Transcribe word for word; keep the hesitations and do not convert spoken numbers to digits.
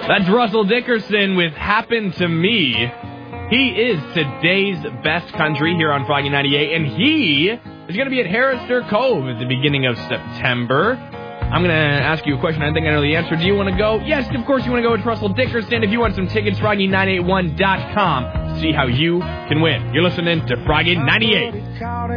That's Russell Dickerson with Happen to Me. He is today's best country here on Froggy ninety-eight, and he is going to be at Harrister Cove at the beginning of September. I'm going to ask you a question. I think I know the answer. Do you want to go? Yes, of course you want to go with Russell Dickerson. If you want some tickets, froggy nine eight one dot com. See how you can win. You're listening to Froggy ninety-eight.